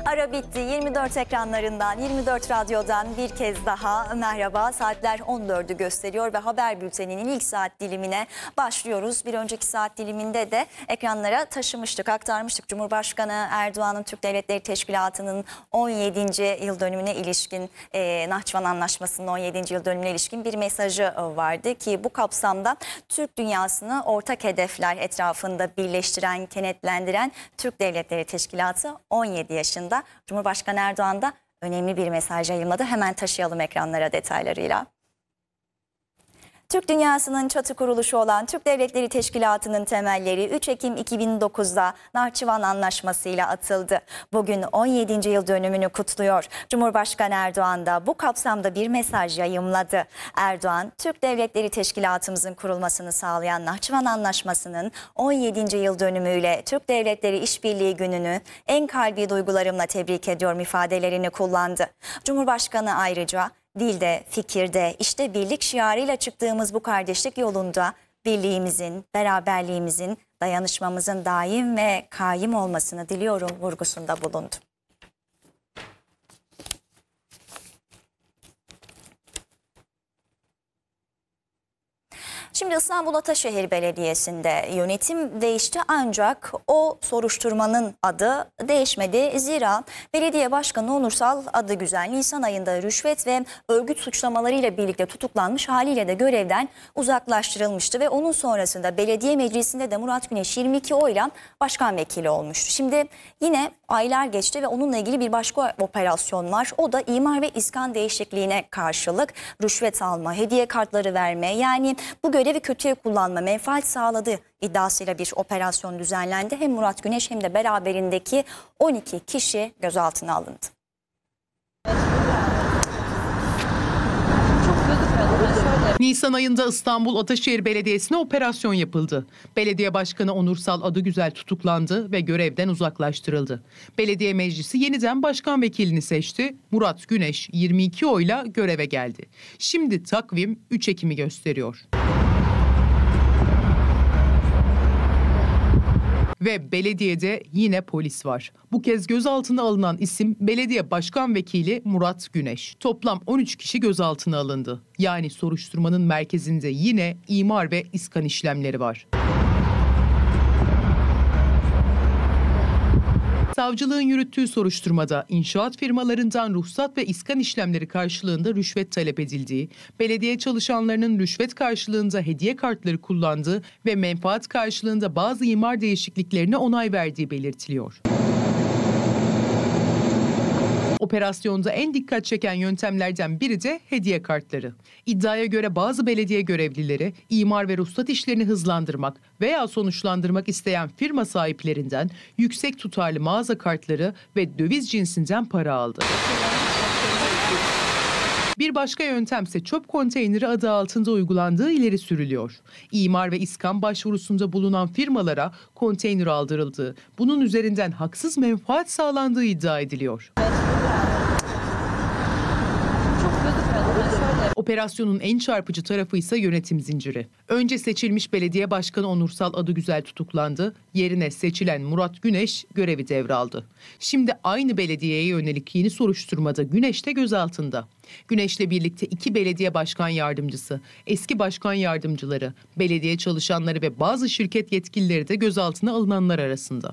Ara bitti. 24 ekranlarından, 24 radyodan bir kez daha merhaba. Saatler 14'ü gösteriyor ve haber bülteninin ilk saat dilimine başlıyoruz. Bir önceki saat diliminde de ekranlara taşımıştık, aktarmıştık. Cumhurbaşkanı Erdoğan'ın Türk Devletleri Teşkilatı'nın 17. yıl dönümüne ilişkin, Nahçıvan Anlaşması'nın 17. yıl dönümüne ilişkin bir mesajı vardı ki bu kapsamda Türk dünyasını ortak hedefler etrafında birleştiren, kenetlendiren Türk Devletleri Teşkilatı 17 yaşında. Cumhurbaşkanı Erdoğan da önemli bir mesaj yayınladı. Hemen taşıyalım ekranlara detaylarıyla. Türk dünyasının çatı kuruluşu olan Türk Devletleri Teşkilatı'nın temelleri 3 Ekim 2009'da Nahçıvan Anlaşması ile atıldı. Bugün 17. yıl dönümünü kutluyor. Cumhurbaşkanı Erdoğan da bu kapsamda bir mesaj yayımladı. Erdoğan, Türk Devletleri Teşkilatımızın kurulmasını sağlayan Nahçıvan Anlaşması'nın 17. yıl dönümüyle Türk Devletleri İşbirliği Günü'nü en kalbi duygularımla tebrik ediyorum ifadelerini kullandı. Cumhurbaşkanı ayrıca dilde, fikirde, işte birlik şiarıyla çıktığımız bu kardeşlik yolunda birliğimizin, beraberliğimizin, dayanışmamızın daim ve kaim olmasını diliyorum vurgusunda bulundu. Şimdi İstanbul Ataşehir Belediyesi'nde yönetim değişti ancak o soruşturmanın adı değişmedi. Zira belediye başkanı Onursal Adıgüzel Nisan ayında rüşvet ve örgüt suçlamalarıyla birlikte tutuklanmış, haliyle de görevden uzaklaştırılmıştı ve onun sonrasında belediye meclisinde de Murat Güneş 22 oyla başkan vekili olmuştu. Şimdi yine aylar geçti ve onunla ilgili bir başka operasyon var. O da imar ve iskan değişikliğine karşılık rüşvet alma, hediye kartları verme, yani bu görevi kötüye kullanma, menfaat sağladığı iddiasıyla bir operasyon düzenlendi. Hem Murat Güneş hem de beraberindeki 12 kişi gözaltına alındı. Nisan ayında İstanbul Ataşehir Belediyesi'ne operasyon yapıldı. Belediye Başkanı Onursal Adıgüzel tutuklandı ve görevden uzaklaştırıldı. Belediye Meclisi yeniden başkan vekilini seçti. Murat Güneş 22 oyla göreve geldi. Şimdi takvim 3 Ekim'i gösteriyor. Ve belediyede yine polis var. Bu kez gözaltına alınan isim belediye başkan vekili Murat Güneş. Toplam 13 kişi gözaltına alındı. Yani soruşturmanın merkezinde yine imar ve iskan işlemleri var. Savcılığın yürüttüğü soruşturmada inşaat firmalarından ruhsat ve iskan işlemleri karşılığında rüşvet talep edildiği, belediye çalışanlarının rüşvet karşılığında hediye kartları kullandığı ve menfaat karşılığında bazı imar değişikliklerine onay verdiği belirtiliyor. Operasyonda en dikkat çeken yöntemlerden biri de hediye kartları. İddiaya göre bazı belediye görevlileri imar ve ruhsat işlerini hızlandırmak veya sonuçlandırmak isteyen firma sahiplerinden yüksek tutarlı mağaza kartları ve döviz cinsinden para aldı. Bir başka yöntemse çöp konteyneri adı altında uygulandığı ileri sürülüyor. İmar ve iskan başvurusunda bulunan firmalara konteyner aldırıldığı, bunun üzerinden haksız menfaat sağlandığı iddia ediliyor. Operasyonun en çarpıcı tarafı ise yönetim zinciri. Önce seçilmiş belediye başkanı Onursal Adıgüzel tutuklandı. Yerine seçilen Murat Güneş görevi devraldı. Şimdi aynı belediyeye yönelik yeni soruşturmada Güneş de gözaltında. Güneş'le birlikte 2 belediye başkan yardımcısı, eski başkan yardımcıları, belediye çalışanları ve bazı şirket yetkilileri de gözaltına alınanlar arasında.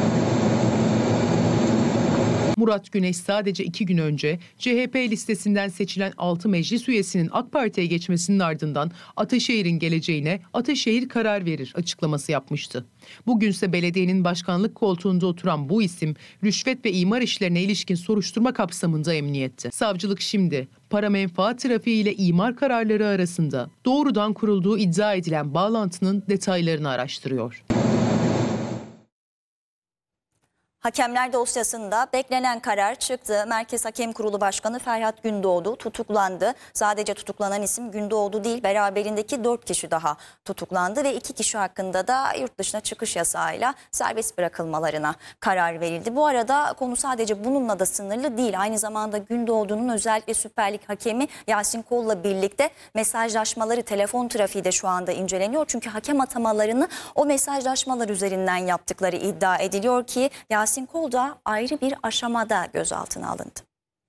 Murat Güneş sadece 2 gün önce CHP listesinden seçilen 6 meclis üyesinin AK Parti'ye geçmesinin ardından Ataşehir'in geleceğine Ataşehir karar verir açıklaması yapmıştı. Bugünse belediyenin başkanlık koltuğunda oturan bu isim rüşvet ve imar işlerine ilişkin soruşturma kapsamında emniyette. Savcılık şimdi para menfaat trafiği ile imar kararları arasında doğrudan kurulduğu iddia edilen bağlantının detaylarını araştırıyor. Hakemler dosyasında beklenen karar çıktı. Merkez Hakem Kurulu Başkanı Ferhat Gündoğdu tutuklandı. Sadece tutuklanan isim Gündoğdu değil, beraberindeki 4 kişi daha tutuklandı ve 2 kişi hakkında da yurt dışına çıkış yasağıyla serbest bırakılmalarına karar verildi. Bu arada konu sadece bununla da sınırlı değil. Aynı zamanda Gündoğdu'nun özellikle Süper Lig hakemi Yasin Kol'la birlikte mesajlaşmaları, telefon trafiği de şu anda inceleniyor. Çünkü hakem atamalarını o mesajlaşmalar üzerinden yaptıkları iddia ediliyor ki Yasin Yasin Kol da ayrı bir aşamada gözaltına alındı.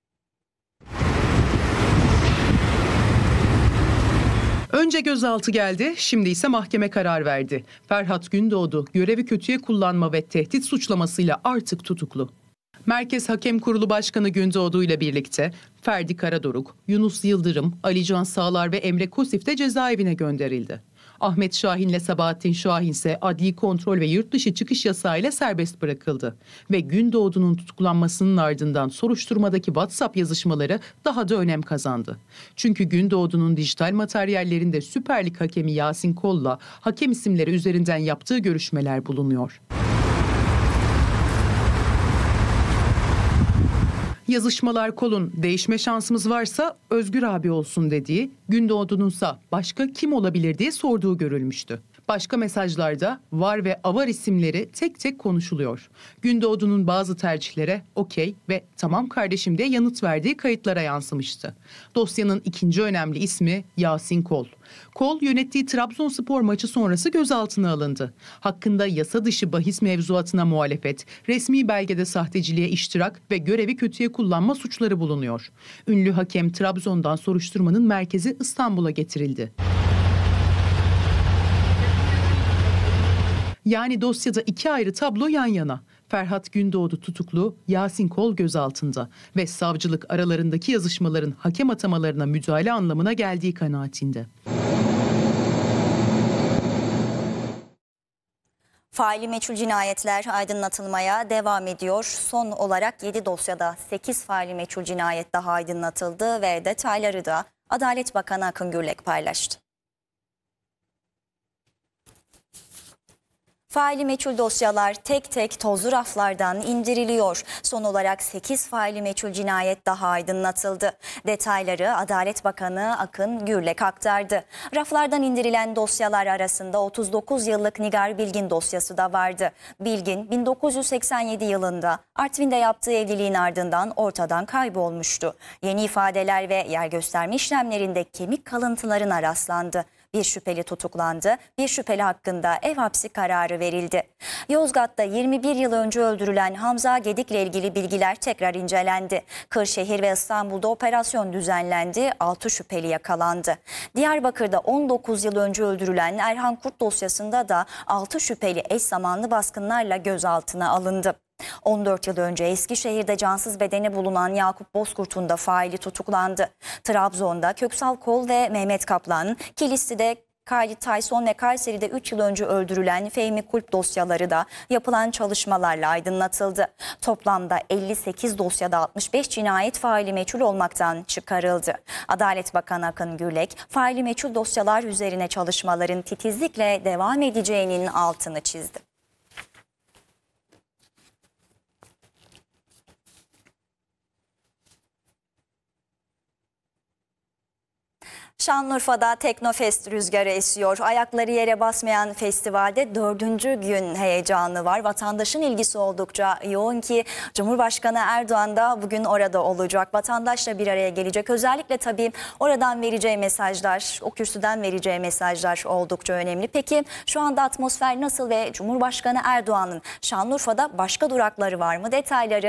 Önce gözaltı geldi, şimdi ise mahkeme karar verdi. Ferhat Gündoğdu görevi kötüye kullanma ve tehdit suçlamasıyla artık tutuklu. Merkez Hakem Kurulu Başkanı Gündoğdu ile birlikte Ferdi Karadoruk, Yunus Yıldırım, Alican Sağlar ve Emre Kosif de cezaevine gönderildi. Ahmet Şahin ile Sabahattin Şahin ise adli kontrol ve yurt dışı çıkış yasağıyla serbest bırakıldı. Ve Gündoğdu'nun tutuklanmasının ardından soruşturmadaki WhatsApp yazışmaları daha da önem kazandı. Çünkü Gündoğdu'nun dijital materyallerinde Süper Lig hakemi Yasin Kol'la hakem isimleri üzerinden yaptığı görüşmeler bulunuyor. Yazışmalar Kol'un değişme şansımız varsa Özgür abi olsun dediği, Gündoğdu'nunsa başka kim olabilir diye sorduğu görülmüştü. Başka mesajlarda var ve avar isimleri tek tek konuşuluyor. Gündoğdu'nun bazı tercihlere okey ve tamam kardeşim diye yanıt verdiği kayıtlara yansımıştı. Dosyanın ikinci önemli ismi Yasin Kol. Kol yönettiği Trabzonspor maçı sonrası gözaltına alındı. Hakkında yasa dışı bahis mevzuatına muhalefet, resmi belgede sahteciliğe iştirak ve görevi kötüye kullanma suçları bulunuyor. Ünlü hakem Trabzon'dan soruşturmanın merkezi İstanbul'a getirildi. Yani dosyada iki ayrı tablo yan yana. Ferhat Gündoğdu tutuklu, Yasin Kol gözaltında ve savcılık aralarındaki yazışmaların hakem atamalarına müdahale anlamına geldiği kanaatinde. Faili meçhul cinayetler aydınlatılmaya devam ediyor. Son olarak 7 dosyada 8 faili meçhul cinayet daha aydınlatıldı ve detayları da Adalet Bakanı Akın Gürlek paylaştı. Faili meçhul dosyalar tek tek tozlu raflardan indiriliyor. Son olarak 8 faili meçhul cinayet daha aydınlatıldı. Detayları Adalet Bakanı Akın Gürlek aktardı. Raflardan indirilen dosyalar arasında 39 yıllık Nigar Bilgin dosyası da vardı. Bilgin 1987 yılında Artvin'de yaptığı evliliğin ardından ortadan kaybolmuştu. Yeni ifadeler ve yer gösterme işlemlerinde kemik kalıntılarına rastlandı. Bir şüpheli tutuklandı, bir şüpheli hakkında ev hapsi kararı verildi. Yozgat'ta 21 yıl önce öldürülen Hamza Gedik'le ilgili bilgiler tekrar incelendi. Kırşehir ve İstanbul'da operasyon düzenlendi, 6 şüpheli yakalandı. Diyarbakır'da 19 yıl önce öldürülen Erhan Kurt dosyasında da 6 şüpheli eş zamanlı baskınlarla gözaltına alındı. 14 yıl önce Eskişehir'de cansız bedeni bulunan Yakup Bozkurt'un da faili tutuklandı. Trabzon'da Köksal Kol ve Mehmet Kaplan, Kilisli'de Khalid Tayson ve Kayseri'de 3 yıl önce öldürülen Fehmi Kulp dosyaları da yapılan çalışmalarla aydınlatıldı. Toplamda 58 dosyada 65 cinayet faili meçhul olmaktan çıkarıldı. Adalet Bakanı Akın Gürlek, faili meçhul dosyalar üzerine çalışmaların titizlikle devam edeceğinin altını çizdi. Şanlıurfa'da Teknofest rüzgarı esiyor. Ayakları yere basmayan festivalde 4. gün heyecanı var. Vatandaşın ilgisi oldukça yoğun ki Cumhurbaşkanı Erdoğan da bugün orada olacak. Vatandaşla bir araya gelecek. Özellikle tabii oradan vereceği mesajlar, o kürsüden vereceği mesajlar oldukça önemli. Peki şu anda atmosfer nasıl ve Cumhurbaşkanı Erdoğan'ın Şanlıurfa'da başka durakları var mı? Detayları